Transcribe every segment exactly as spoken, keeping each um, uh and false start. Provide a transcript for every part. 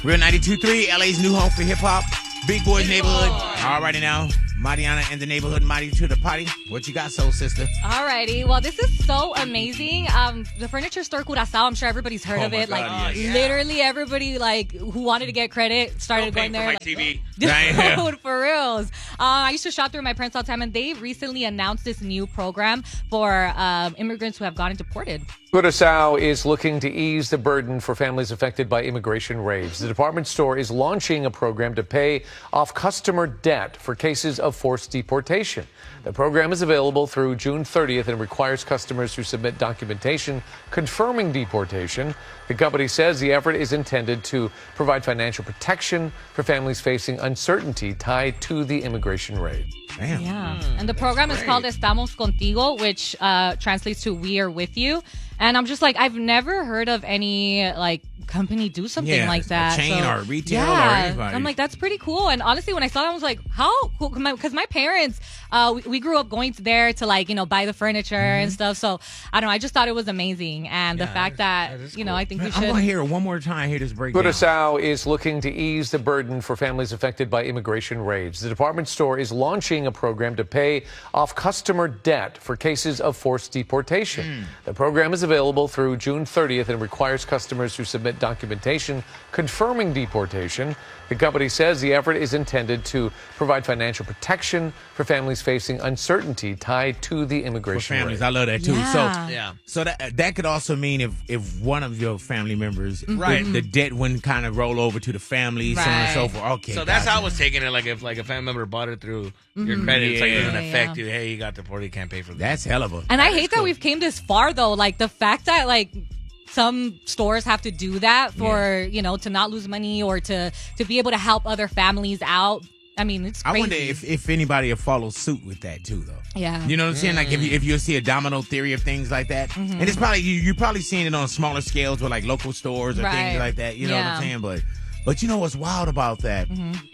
Real ninety-two point three, L A's new home for hip-hop. Big Boys Neighborhood. All righty now. Mariana and the neighborhood, mighty to the party. What you got, soul sister? Alrighty. Well, this is so amazing. Um, the furniture store Curaçao, I'm sure everybody's heard Oh of my it. God, Like, yes. literally everybody like who wanted to get credit started Still going paying there. for my like, T V. Dude, Yeah. for reals. Uh, I used to shop through my parents all the time, and they recently announced this new program for um, immigrants who have gotten deported. Curaçao is looking to ease the burden for families affected by immigration raids. The department store is launching a program to pay off customer debt for cases of forced deportation. The program is available through June thirtieth and requires customers to submit documentation confirming deportation. The company says the effort is intended to provide financial protection for families facing uncertainty tied to the immigration raid. Damn. Yeah. And the program is called Estamos Contigo, which uh, translates to We Are With You. And I'm just like, I've never heard of any like company do something Yeah, like a that. chain So, or a retail or yeah, anybody. I'm like, that's pretty cool. And honestly, when I saw that, I was like, how cool? Because my parents, uh, we, we grew up going to there to like, you know, buy the furniture Mm-hmm. and stuff. So I don't know. I just thought it was amazing. And the fact that, you know, I think we Man, should. I'm going to hear it one more time. Hear this breakdown. Curaçao is looking to ease the burden for families affected by immigration raids. The department store is launching a program to pay off customer debt for cases of forced deportation. The program is available through June thirtieth and requires customers to submit documentation confirming deportation. The company says the effort is intended to provide financial protection for families facing uncertainty tied to the For immigration families, raid. I love that too. Yeah. So, Yeah. so that that could also mean if if one of your family members, Right. the debt wouldn't kind of roll over to the family, so on and so Right. forth. Okay, So that's gotcha. how I was taking it. Like if like a family member bought it through your credit, it's like it doesn't Yeah, affect yeah. you. Hey, you got deported, you can't pay for that. That's hell of a. And I that is hate that cool. we've came this far though. Like the fact that like some stores have to do that for, you know, to not lose money or to to be able to help other families out. I mean, it's crazy. I wonder if, if anybody will follow suit with that too, though. Yeah. You know what I'm saying? Like if you if you see a domino theory of things like that, Mm-hmm. and it's probably you, you're probably seeing it on smaller scales with like local stores or Right. things like that. You know what Yeah. I'm saying? But but you know what's wild about that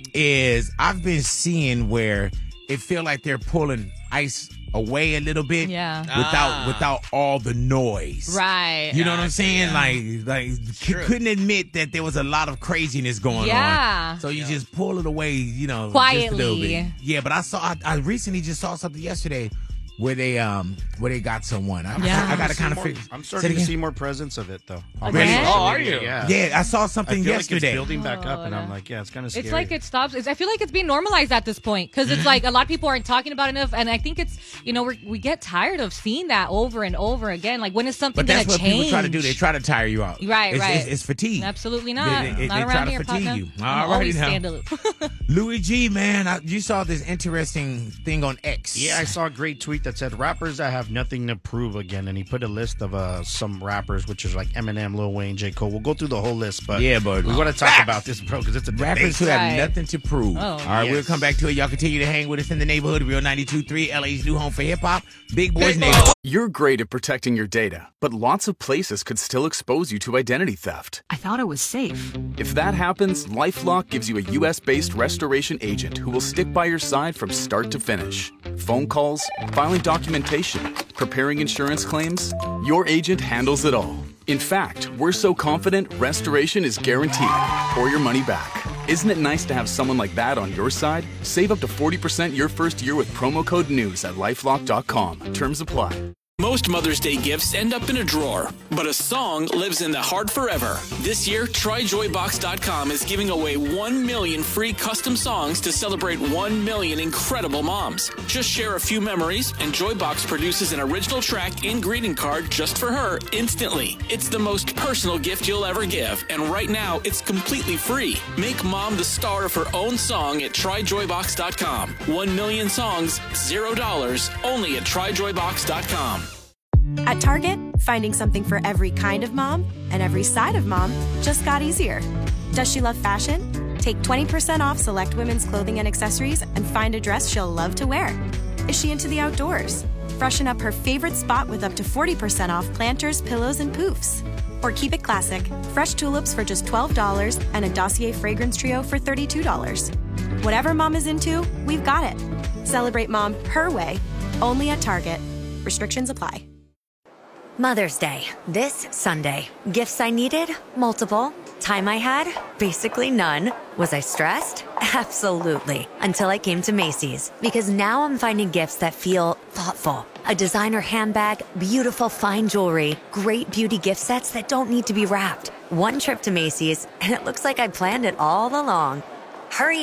is Mm-hmm. I've been seeing where it feel like they're pulling ice away a little bit, Yeah. without Ah. without all the noise, Right. You know what I'm Gotcha, saying? yeah. Like, like c- True. couldn't admit that there was a lot of craziness going Yeah. on. So you just pull it away, you know, just a little Quietly. bit. Yeah, but I saw, I, I recently just saw something yesterday where they um where they got someone. I, Yeah. I, I got to kind of More- figure. I'm Say starting it to again? see more presence of it, though. Again? Oh, are you? Yeah. Yeah, I saw I something feel yesterday. like it's building back up, and Oh, I'm like, yeah, it's kind of scary. It's like it stops. It's, I feel like it's being normalized at this point because it's like a lot of people aren't talking about it enough, and I think it's you know we're, we get tired of seeing that over and over again. Like when is something But that's gonna what change? people try to do. They try to tire you out. Right, it's, right. It's, it's fatigue. Absolutely not. They, they, not they around try here, to fatigue partner. you. I'm Alrighty always now. stand aloof. Louis G, man, I, you saw this interesting thing on X. Yeah, I saw a great tweet that said rappers that have nothing to prove again, and he put a list of uh, some rappers, which is like Eminem, Lil Wayne, J. Cole. We'll go through the whole list, but Yeah, but- we want to talk about this, bro, because it's a Rappers who debate. have Right. nothing to prove. Oh, All right, yes. we'll come back to it. Y'all continue to hang with us in the neighborhood. Real ninety-two point three, L A's new home for hip hop. Big Boys Neighborhood. You're great at protecting your data, but lots of places could still expose you to identity theft. I thought it was safe. If that happens, LifeLock gives you a U S-based restoration agent who will stick by your side from start to finish. Phone calls, filing documentation, preparing insurance claims, your agent handles it all. In fact, we're so confident restoration is guaranteed or your money back. Isn't it nice to have someone like that on your side? Save up to forty percent your first year with promo code NEWS at lifelock dot com. Terms apply. Most Mother's Day gifts end up in a drawer, but a song lives in the heart forever. This year, Try Joy Box dot com is giving away one million free custom songs to celebrate one million incredible moms. Just share a few memories, and Joybox produces an original track and greeting card just for her instantly. It's the most personal gift you'll ever give, and right now, it's completely free. Make mom the star of her own song at Try Joy Box dot com. One million songs, zero dollars, only at Try Joy Box dot com. At Target, finding something for every kind of mom and every side of mom just got easier. Does she love fashion? Take twenty percent off select women's clothing and accessories and find a dress she'll love to wear. Is she into the outdoors? Freshen up her favorite spot with up to forty percent off planters, pillows, and poofs. Or keep it classic, fresh tulips for just twelve dollars and a Dossier fragrance trio for thirty-two dollars. Whatever mom is into, we've got it. Celebrate mom her way, only at Target. Restrictions apply. Mother's Day, this Sunday. Gifts I needed? Multiple. Time I had? Basically none. Was I stressed? Absolutely. Until I came to Macy's. Because now I'm finding gifts that feel thoughtful. A designer handbag, beautiful fine jewelry, great beauty gift sets that don't need to be wrapped. One trip to Macy's, and it looks like I planned it all along. Hurry